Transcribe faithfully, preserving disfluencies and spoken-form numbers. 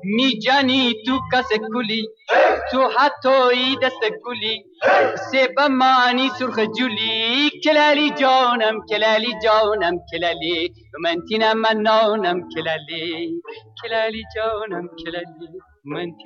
میجانی تو کس کلی تو حتی دست گلی سه مانی سرخ جولی کلالی جانم کلالی جانم کلالی من تینم من نانم کلالی کلالی جانم کلالی من